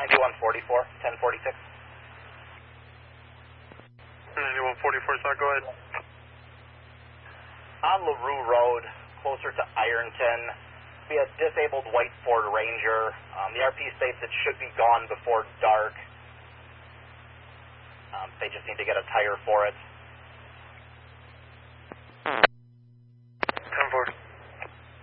9144, 1046. 9144, so go ahead. On LaRue Road, closer to Ironton, we had disabled white Ford Ranger. The RP states it should be gone before dark. They just need to get a tire for it.